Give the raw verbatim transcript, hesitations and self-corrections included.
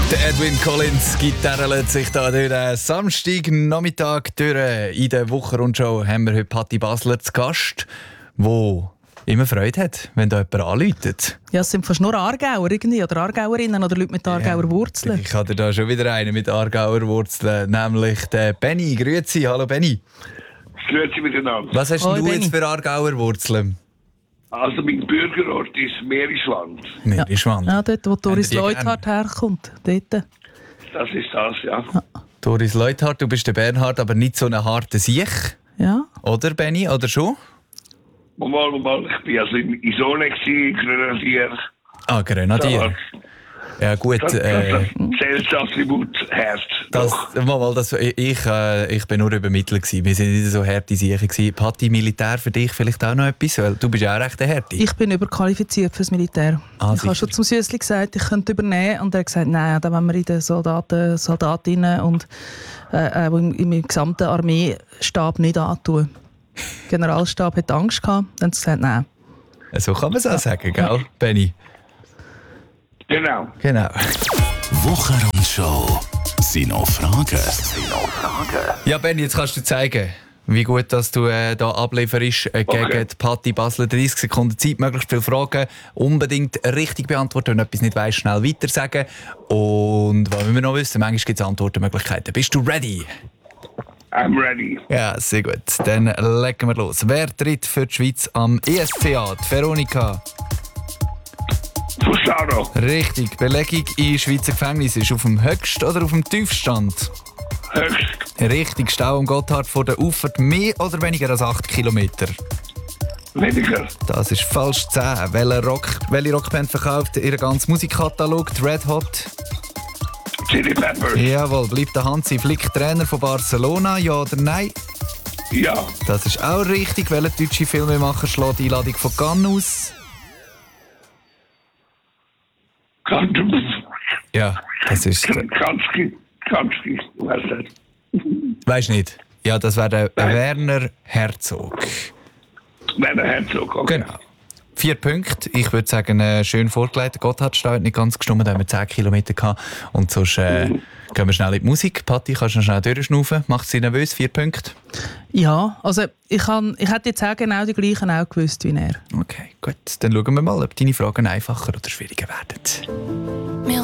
Der Edwin Collins gitarrelt sich da durch den Samstagnachmittag durch. In der Wochenrundschau haben wir heute Patti Basler zu Gast, wo immer Freude hat, wenn da jemand anläutet. Ja, es sind fast nur Aargauer irgendwie, oder Aargauerinnen oder Leute mit Aargauer Wurzeln. Ja, ich hatte da schon wieder einen mit Aargauer Wurzeln, nämlich den Benny. Grüezi, hallo Benny. Grüezi miteinander. Was hast Hoi, du Benny. jetzt für Aargauer Wurzeln? Also mein Bürgerort ist Meerischwand. Meerischwand. Ja, dort, wo Doris Habt ihr die Leuthard herkommt. Dort. Das ist das, ja. Doris Leuthard, du bist der Bernhard, aber nicht so ein harter Siech. Ja. Oder Benny, oder schon? Mal, mal, ich bin also in Isole gsi, Grenadier. Ah, Grenadier. Ja gut, Das, das, äh, das zählt das Attribut Herz. das, Doch. mal, mal, das, ich, äh, ich bin nur Übermittler gewesen. Wir sind nicht so harte Siechen gewesen. Patti, Militär für dich vielleicht auch noch etwas? Weil du bist ja auch recht eine Härte. Ich bin überqualifiziert fürs Militär. Ah, ich habe schon zum Süssli gesagt, ich könnte übernehmen. Und er hat gesagt, nein, dann wollen wir in den Soldaten, Soldatinnen und äh, äh, im, im gesamten Armeestab nicht antun. Der Generalstab hatte Angst gehabt. Dann haben sie gesagt, nein. So kann man es auch sagen, gell, Benny? Genau. Genau. Wochenrundschau. Sind noch Fragen? Ja, Benny, jetzt kannst du zeigen, wie gut dass du äh, da ablieferst äh, gegen Okay. die Patti Basler. dreißig Sekunden Zeit, möglichst viele Fragen unbedingt richtig beantworten. Wenn du etwas nicht weißt, schnell weiter sagen. Und was wir noch wissen, manchmal gibt es Antwortmöglichkeiten. Bist du ready? I'm ready. Ja, sehr gut. Dann legen wir los. Wer tritt für die Schweiz am E S C an? Die Veronika. Fusaro. Richtig. Belegung in Schweizer Gefängnissen ist auf dem höchsten oder auf dem tiefsten? Höchst. Richtig. Stau am Gotthard vor der Auffahrt mehr oder weniger als acht Kilometer? Weniger. Das ist falsch. zehn. Welche, Rock, welche Rockband verkauft ihren ganzen Musikkatalog? Die Red Hot. Chili Peppers. Jawohl. Bleibt der Hansi Flick Trainer von Barcelona? Ja oder nein? Ja. Das ist auch richtig. Welcher deutsche Filmemacher schlägt die Einladung von Cannes aus? Ja, das ist... Kanski. Kanski. Was ist das? Weisst nicht? Ja, das wäre der Werner Herzog. Werner Herzog, okay. Genau. Vier Punkte. Ich würde sagen, äh, schön vorgelegt. Der Gotthardstau hat nicht ganz gestimmt, da haben wir zehn Kilometer gehabt. Und sonst äh, gehen wir schnell in die Musik. Patti, kannst du noch schnell durchschnaufen? Macht sie nervös? Vier Punkte? Ja, also ich, kann, ich hätte jetzt auch genau die gleichen auch gewusst wie er. Okay, gut. Dann schauen wir mal, ob deine Fragen einfacher oder schwieriger werden. Wir